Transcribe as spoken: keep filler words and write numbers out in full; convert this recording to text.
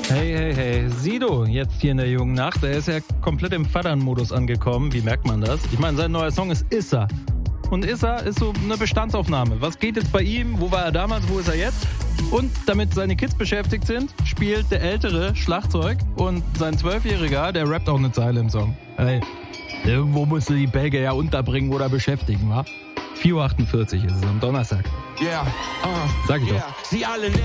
Hey, hey, hey, Sido, jetzt hier in der jungen Nacht. Er ist ja komplett im Vattern-Modus angekommen. Wie merkt man das? Ich meine, sein neuer Song ist Issa. Und Issa ist so eine Bestandsaufnahme. Was geht jetzt bei ihm? Wo war er damals? Wo ist er jetzt? Und damit seine Kids beschäftigt sind, spielt der Ältere Schlagzeug und sein Zwölfjähriger, der rappt auch eine Zeile im Song. Hey, irgendwo musst du die Belgier ja unterbringen oder beschäftigen, wa? vier Uhr achtundvierzig ist es am Donnerstag. Yeah, uh, Sag ich yeah. doch. Sie alle nennen